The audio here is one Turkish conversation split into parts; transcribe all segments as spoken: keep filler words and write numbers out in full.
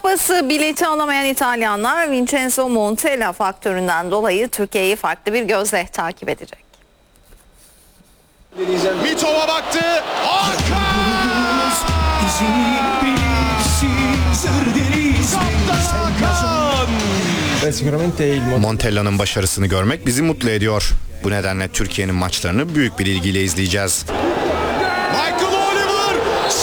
Kupası bileti alamayan İtalyanlar Vincenzo Montella faktöründen dolayı Türkiye'yi farklı bir gözle takip edecek. Mitova baktı. Hakan! Montella'nın başarısını görmek bizi mutlu ediyor. Bu nedenle Türkiye'nin maçlarını büyük bir ilgiyle izleyeceğiz. Michael Oliver!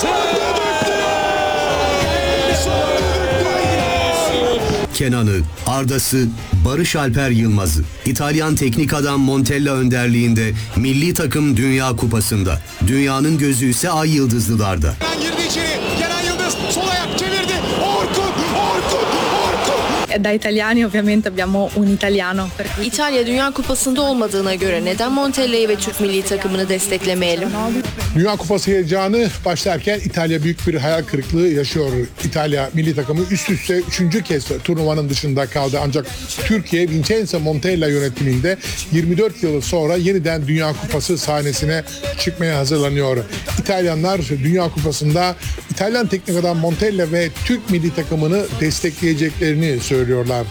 Kenan'ı, Arda'sı, Barış Alper Yılmaz'ı. İtalyan teknik adam Montella önderliğinde milli takım Dünya Kupası'nda. Dünyanın gözü ise Ay Yıldızlılar'da. Kenan girdi içeri. Kenan Yıldız sol ayak çevirdi. Orkun! Orkun! Orkun! Da italiani ovviamente abbiamo un italiano. İtalya Dünya Kupası'nda olmadığına göre neden Montella'yı ve Türk milli takımını desteklemeyelim? Dünya Kupası heyecanı başlarken İtalya büyük bir hayal kırıklığı yaşıyor. İtalya milli takımı üst üste üçüncü kez turnuvanın dışında kaldı. Ancak Türkiye Vincenzo Montella yönetiminde yirmi dört yıl sonra yeniden Dünya Kupası sahnesine çıkmaya hazırlanıyor. İtalyanlar Dünya Kupası'nda İtalyan teknik adam Montella ve Türk milli takımını destekleyeceklerini söylüyorlar.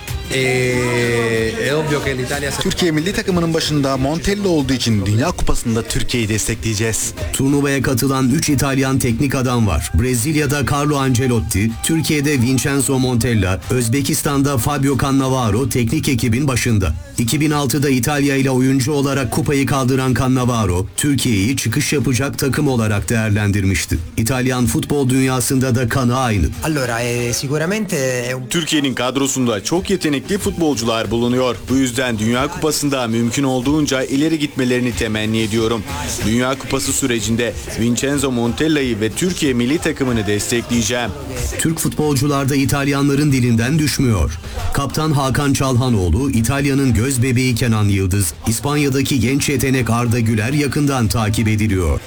Türkiye milli takımının başında Montella olduğu için Dünya Kupası'nda Türkiye'yi destekleyeceğiz. Turnuvaya katılan üç İtalyan teknik adam var. Brezilya'da Carlo Ancelotti, Türkiye'de Vincenzo Montella, Özbekistan'da Fabio Cannavaro teknik ekibin başında. iki bin altıda İtalya ile oyuncu olarak kupayı kaldıran Cannavaro, Türkiye'yi çıkış yapacak takım olarak değerlendirmişti. İtalyan futbol dünyasında da kanı aynı. Türkiye'nin kadrosunda çok yetenekli futbolcular bulunuyor. Bu yüzden Dünya Kupası'nda mümkün olduğunca ileri gitmelerini temenni ediyorum. Dünya Kupası sürecinde Vincenzo Montella'yı ve Türkiye milli takımını destekleyeceğim. Türk futbolcular da İtalyanların dilinden düşmüyor. Kaptan Hakan Çalhanoğlu, İtalya'nın göz bebeği Kenan Yıldız, İspanya'daki genç yetenek Arda Güler yakından takip ediliyor.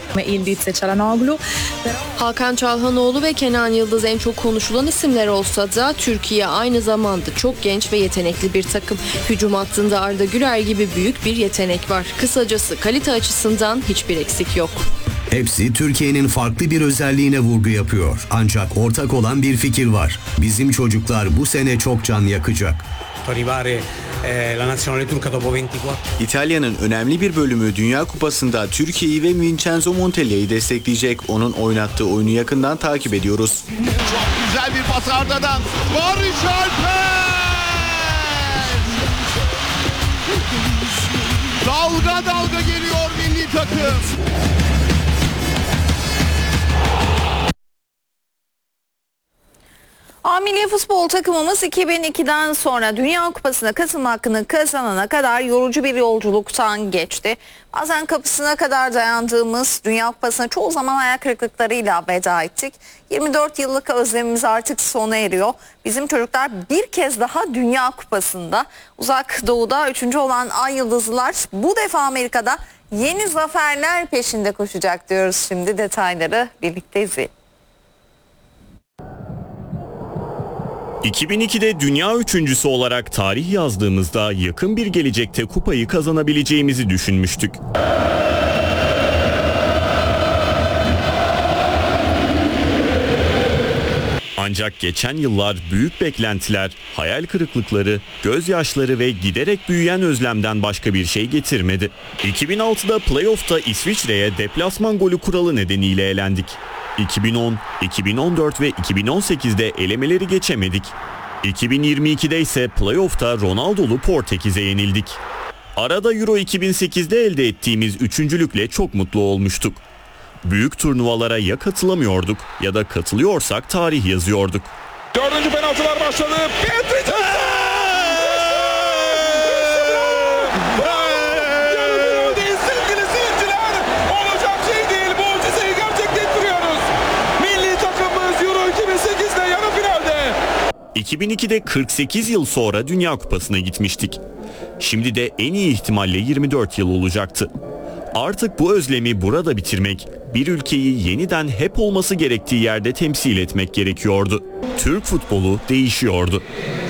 Hakan Çalhanoğlu ve Kenan Yıldız en çok konuşulan isimler olsa da Türkiye aynı zamanda çok genç ve yetenekli bir takım. Hücum hattında Arda Güler gibi büyük bir yetenek var. Kısacası kalite açısından hiçbir eksik yok. Hepsi Türkiye'nin farklı bir özelliğine vurgu yapıyor. Ancak ortak olan bir fikir var. Bizim çocuklar bu sene çok can yakacak. İtalya'nın önemli bir bölümü Dünya Kupası'nda Türkiye'yi ve Vincenzo Montella'yı destekleyecek. Onun oynattığı oyunu yakından takip ediyoruz. Çok güzel bir pas Arda'dan. Barış Alper! Dalga dalga geliyor milli takım. A Milli Futbol takımımız iki bin ikiden sonra Dünya Kupası'na katılma hakkını kazanana kadar yorucu bir yolculuktan geçti. Bazen kapısına kadar dayandığımız Dünya Kupası'na çoğu zaman hayal kırıklıklarıyla veda ettik. yirmi dört yıllık özlemimiz artık sona eriyor. Bizim çocuklar bir kez daha Dünya Kupası'nda. Uzak Doğu'da üçüncü olan Ay Yıldızlılar bu defa Amerika'da yeni zaferler peşinde koşacak diyoruz. Şimdi detayları birlikte izleyelim. iki bin ikide dünya üçüncüsü olarak tarih yazdığımızda yakın bir gelecekte kupayı kazanabileceğimizi düşünmüştük. Ancak geçen yıllar büyük beklentiler, hayal kırıklıkları, gözyaşları ve giderek büyüyen özlemden başka bir şey getirmedi. iki bin altıda playoff'ta İsviçre'ye deplasman golü kuralı nedeniyle elendik. iki bin on, iki bin on dört ve iki bin on sekizde elemeleri geçemedik. iki bin yirmi ikide ise playoff'ta Ronaldo'lu Portekiz'e yenildik. Arada Euro iki bin sekizde elde ettiğimiz üçüncülükle çok mutlu olmuştuk. Büyük turnuvalara ya katılamıyorduk ya da katılıyorsak tarih yazıyorduk. Dördüncü penaltılar başladı. Pietricek! Sevgili seyirciler, olacak şey değil. Mucizeyi gerçekleştiriyoruz. Milli takımımız Euro iki bin sekizde yarı finalde. iki bin ikide kırk sekiz yıl sonra Dünya Kupası'na gitmiştik. Şimdi de en iyi ihtimalle yirmi dört yıl olacaktı. Artık bu özlemi burada bitirmek, bir ülkeyi yeniden hep olması gerektiği yerde temsil etmek gerekiyordu. Türk futbolu değişiyordu.